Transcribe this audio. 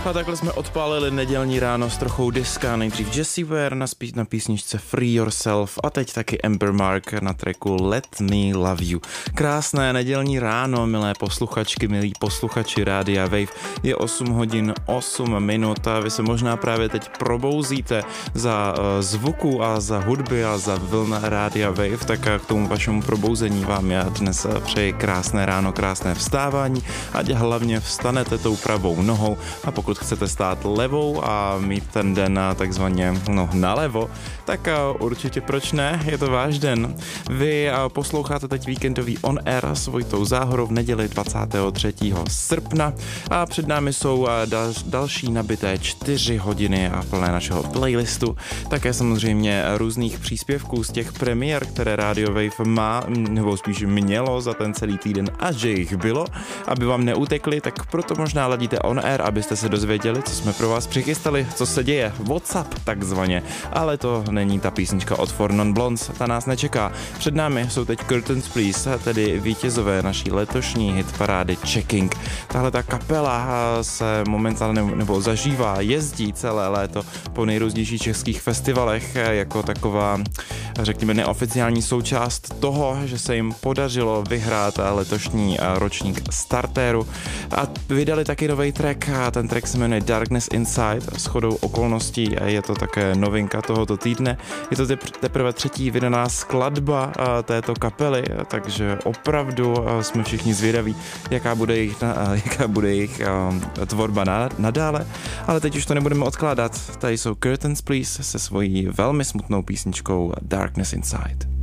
A takhle jsme odpálili nedělní ráno s trochou diska, nejdřív Jessie Ware na písničce Free Yourself a teď taky Amber Mark na tracku Let Me Love You. Krásné nedělní ráno, milé posluchačky, milí posluchači Rádia Wave. Je 8 hodin 8 minut a vy se možná právě teď probouzíte za zvuku a za hudby a za vlna Rádia Wave, tak k tomu vašemu probouzení vám já dnes přeji krásné ráno, krásné vstávání, ať hlavně vstanete tou pravou nohou a pokud chcete stát levou a mít ten den takzvaně nalevo, tak určitě proč ne, je to váš den. Vy posloucháte teď víkendový On Air s Vojtou Záhorou v neděli 23. srpna a před námi jsou další nabité 4 hodiny a plné našeho playlistu, také samozřejmě různých příspěvků z těch premiér, které Radio Wave má, nebo spíš mělo za ten celý týden a že jich bylo, aby vám neutekli, tak proto možná ladíte On Air, abyste se dozvěděli, co jsme pro vás přichystali, co se děje, WhatsApp takzvaně, ale to není ta písnička od Four Non Blondes, ta nás nečeká. Před námi jsou teď Curtains Please, tedy vítězové naší letošní hitparády Checking. Tahle ta kapela se momentálně nebo zažívá, jezdí celé léto po nejrůznějších českých festivalech jako taková, řekněme, neoficiální součást toho, že se jim podařilo vyhrát letošní ročník Startéru a vydali taky nový track a ten track se jmenuje Darkness Inside. Shodou okolností je to také novinka tohoto týdne. Je to teprve třetí vydaná skladba této kapely, takže opravdu jsme všichni zvědaví, jaká bude jejich tvorba nadále. Ale teď už to nebudeme odkládat. Tady jsou Curtains Please se svojí velmi smutnou písničkou Darkness Inside.